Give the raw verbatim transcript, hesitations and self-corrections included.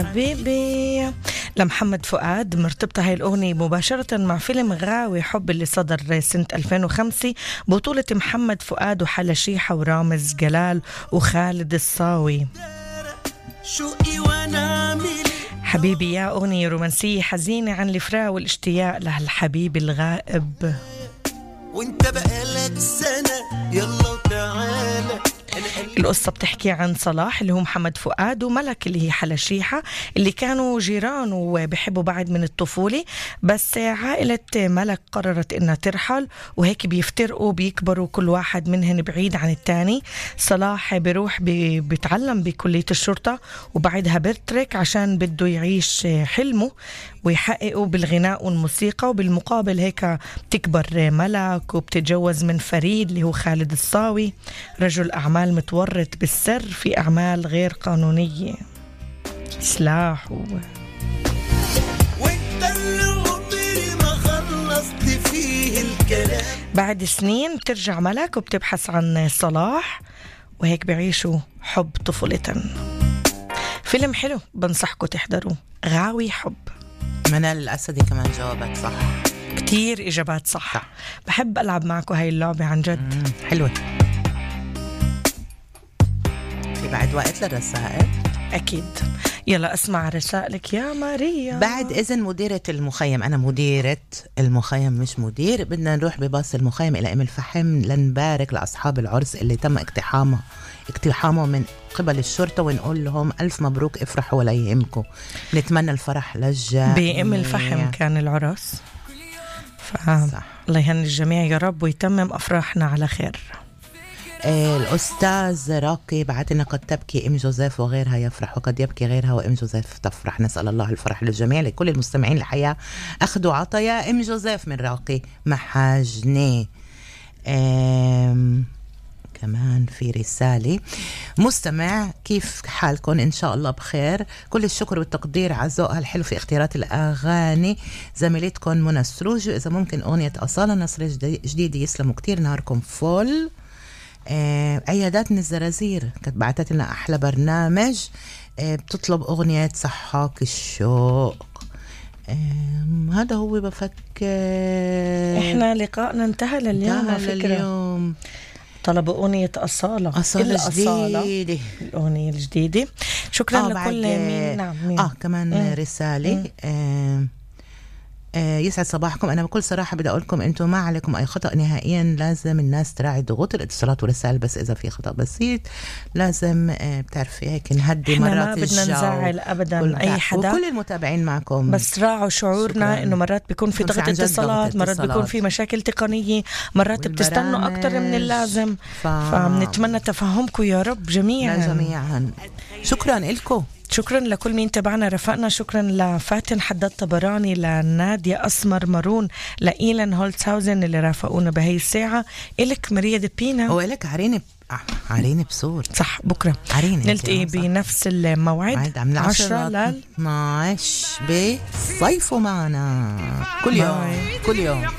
حبيبي لمحمد فؤاد، مرتبطة هاي الأغنية مباشرة مع فيلم غاوي حب اللي صدر سنة ألفين وخمسة بطولة محمد فؤاد وحلا شيحة ورامز جلال وخالد الصاوي. حبيبي يا أغنية رومانسية حزينة عن الفراق والاشتياق لهالحبيب الغائب. وانت بقالك سنة يلا وتعالى. القصة بتحكي عن صلاح اللي هو محمد فؤاد وملك اللي هي حلا شيحة اللي كانوا جيران وبيحبوا بعض من الطفولة، بس عائلة ملك قررت انها ترحل وهيك بيفترقوا بيكبروا كل واحد منهن بعيد عن التاني. صلاح بيروح بي بيتعلم بكلية الشرطة وبعدها بيترك عشان بده يعيش حلمه ويحققوا بالغناء والموسيقى، وبالمقابل هيك بتكبر ملك وبتتجوز من فريد اللي هو خالد الصاوي، رجل أعمال متورط بالسر في أعمال غير قانونية سلاح و... وانت اللي عمري ما خلصت فيه الكلام. بعد سنين بترجع ملك وبتبحث عن صلاح وهيك بيعيشوا حب طفولة. فيلم حلو بنصحكم تحضروا، غاوي حب. منال الأسدي كمان جاوبت صح، كتير إجابات صح, صح. بحب ألعب معكم هاي اللعبة عن جد حلوة. في بعد وقت للرسائل أكيد، يلا أسمع رسائلك يا ماريا. بعد إذن مديرة المخيم، أنا مديرة المخيم مش مدير، بدنا نروح بباص المخيم إلى أم الفحم لنبارك لأصحاب العرس اللي تم اقتحامه اقتحامه من قبل الشرطة ونقول لهم ألف مبروك، افرحوا ولا يهمكم، نتمنى الفرح للجميع. بأم الفحم كان العرس، صح. الله يهني الجميع يا رب ويتمم أفراحنا على خير. آه الأستاذ راقي بعتنا قد تبكي أم جوزيف وغيرها يفرح وقد يبكي غيرها وأم جوزيف تفرح، نسأل الله الفرح للجميع. لكل المستمعين الحياة أخذوا عطايا أم جوزيف من راقي محاجني. آم كمان في رسالة مستمع، كيف حالكم؟ إن شاء الله بخير، كل الشكر والتقدير على ذوقها الحلو في اختيارات الأغاني زميلتكم منى سروجي، إذا ممكن أغنية أصالة نصر جديدة يسلموا كتير، نهاركم فل. آه عيادات من الزرازير كانت بعتت لنا أحلى برنامج، آه بتطلب أغنية صحاك الشوق. آه هذا هو بفكر. إحنا لقاءنا انتهى لليوم على فكرة. اليوم طلبوا أغنية أصالة أصالة جديدة، الأغنية الجديدة. شكرا آه لكل مين. نعم مين. آه كمان مم. رسالة آه آه يسعد صباحكم. أنا بكل صراحة بدي أقول لكم أنتم ما عليكم أي خطأ نهائيا، لازم الناس تراعي ضغوط الاتصالات والرسائل، بس إذا في خطأ بسيط لازم آه بتعرفي هيك نهدي مرات الجو. ما بدنا نزعل أبدا أي حدا، وكل المتابعين معكم، بس راعوا شعورنا إنه مرات بيكون في ضغط اتصالات، مرات بيكون في مشاكل تقنية، مرات بتستنوا أكتر من اللازم، ف... فبنتمنى تفهمكم يا رب جميعا جميعا. شكرا لكم، شكرا لكل مين تبعنا رفقنا، شكرا لفاتن حداد طبراني، لنادية أسمر مارون، لإيلان هولتسهاوزن اللي رافقونا بهي الساعة، إلك ماريا دبينا، وإلك عريني عريني بصور صح. بكرة نلتقي بنفس الموعد عشرة لل اثناشر بصيفوا معنا كل يوم كل يوم.